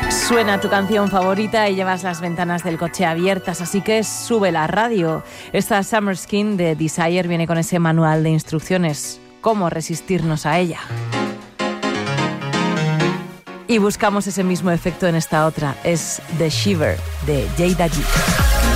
Suena tu canción favorita y llevas las ventanas del coche abiertas, así que sube la radio. Esta Summer Skin de Desire viene con ese manual de instrucciones, cómo resistirnos a ella. Y buscamos ese mismo efecto en esta otra, es The Shiver de Jada G.